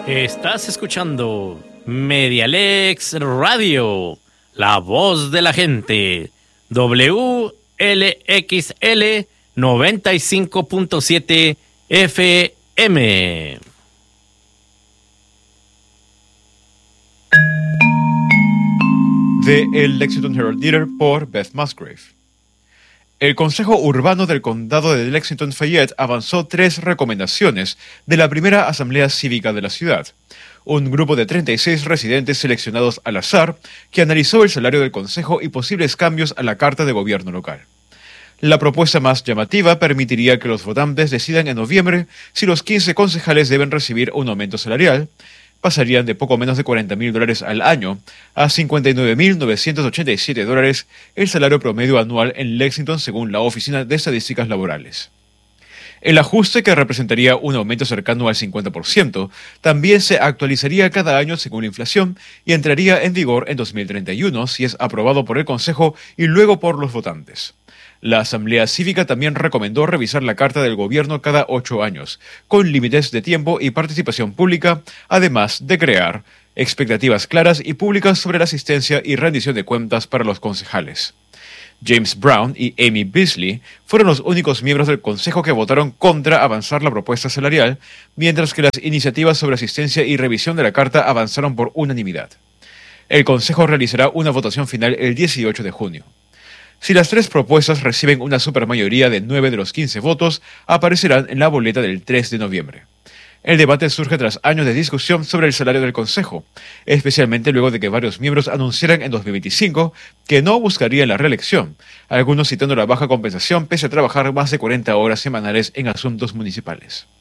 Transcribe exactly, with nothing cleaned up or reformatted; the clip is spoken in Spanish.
Estás escuchando Medialex Radio, la voz de la gente, W L X L noventa y cinco punto siete F M. De El Lexington Herald Leader por Beth Musgrave. El Consejo Urbano del Condado de Lexington Fayette avanzó tres recomendaciones de la primera Asamblea Cívica de la ciudad. Un grupo de treinta y seis residentes seleccionados al azar que analizó el salario del Consejo y posibles cambios a la Carta de Gobierno local. La propuesta más llamativa permitiría que los votantes decidan en noviembre si los quince concejales deben recibir un aumento salarial. Pasarían de poco menos de cuarenta mil dólares al año a cincuenta y nueve mil novecientos ochenta y siete dólares el salario promedio anual en Lexington según la Oficina de Estadísticas Laborales. El ajuste, que representaría un aumento cercano al cincuenta por ciento, también se actualizaría cada año según la inflación y entraría en vigor en dos mil treinta y uno si es aprobado por el Consejo y luego por los votantes. La Asamblea Cívica también recomendó revisar la Carta del Gobierno cada ocho años, con límites de tiempo y participación pública, además de crear expectativas claras y públicas sobre la asistencia y rendición de cuentas para los concejales. James Brown y Amy Beasley fueron los únicos miembros del Consejo que votaron contra avanzar la propuesta salarial, mientras que las iniciativas sobre asistencia y revisión de la Carta avanzaron por unanimidad. El Consejo realizará una votación final el dieciocho de junio. Si las tres propuestas reciben una supermayoría de nueve de los quince votos, aparecerán en la boleta del tres de noviembre. El debate surge tras años de discusión sobre el salario del Consejo, especialmente luego de que varios miembros anunciaran en dos mil veinticinco que no buscarían la reelección, algunos citando la baja compensación pese a trabajar más de cuarenta horas semanales en asuntos municipales.